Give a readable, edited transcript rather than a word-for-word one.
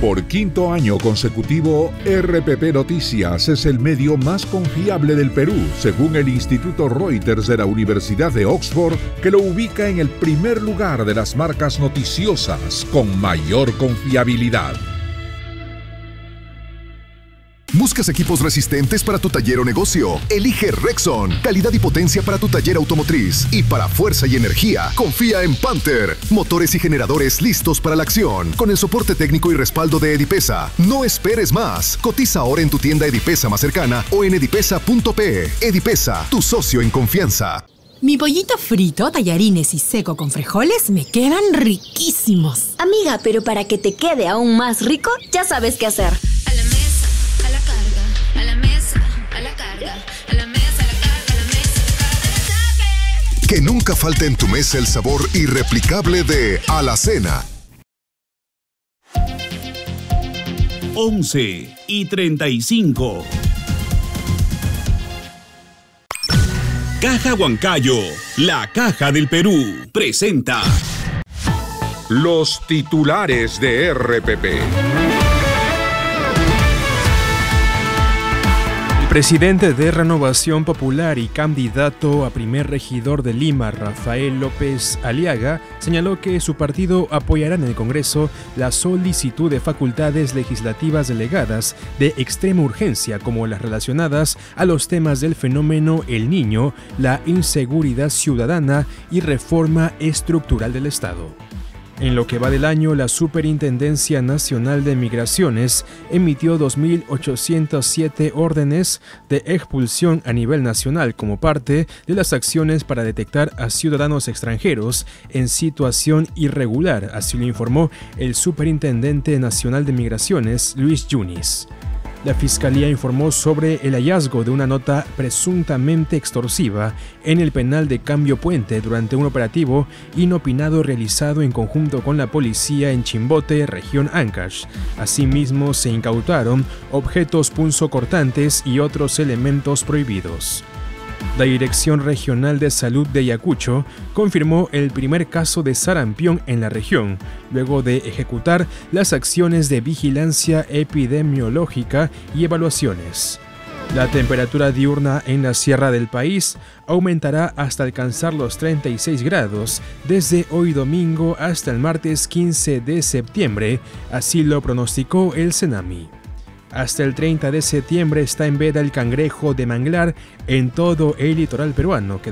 Por quinto año consecutivo, RPP Noticias es el medio más confiable del Perú, según el Instituto Reuters de la Universidad de Oxford, que lo ubica en el primer lugar de las marcas noticiosas con mayor confiabilidad. ¿Buscas equipos resistentes para tu taller o negocio? Elige Rexon. Calidad y potencia para tu taller automotriz. Y para fuerza y energía, confía en Panther. Motores y generadores listos para la acción. Con el soporte técnico y respaldo de Edipesa. No esperes más. Cotiza ahora en tu tienda Edipesa más cercana o en edipesa.pe. Edipesa, tu socio en confianza. Mi pollito frito, tallarines y seco con frijoles me quedan riquísimos. Amiga, pero para que te quede aún más rico, ya sabes qué hacer. Que nunca falte en tu mesa el sabor irreplicable de Alacena. 11:35. Caja Huancayo, la Caja del Perú, presenta los titulares de RPP. El presidente de Renovación Popular y candidato a primer regidor de Lima, Rafael López Aliaga, señaló que su partido apoyará en el Congreso la solicitud de facultades legislativas delegadas de extrema urgencia, como las relacionadas a los temas del fenómeno El Niño, la inseguridad ciudadana y reforma estructural del Estado. En lo que va del año, la Superintendencia Nacional de Migraciones emitió 2.807 órdenes de expulsión a nivel nacional como parte de las acciones para detectar a ciudadanos extranjeros en situación irregular, así lo informó el Superintendente Nacional de Migraciones, Luis Yunis. La Fiscalía informó sobre el hallazgo de una nota presuntamente extorsiva en el penal de Cambio Puente durante un operativo inopinado realizado en conjunto con la policía en Chimbote, región Ancash. Asimismo, se incautaron objetos punzocortantes y otros elementos prohibidos. La Dirección Regional de Salud de Ayacucho confirmó el primer caso de sarampión en la región, luego de ejecutar las acciones de vigilancia epidemiológica y evaluaciones. La temperatura diurna en la sierra del país aumentará hasta alcanzar los 36 grados desde hoy domingo hasta el martes 15 de septiembre, así lo pronosticó el CENAMI. Hasta el 30 de septiembre está en veda el cangrejo de manglar en todo el litoral peruano, que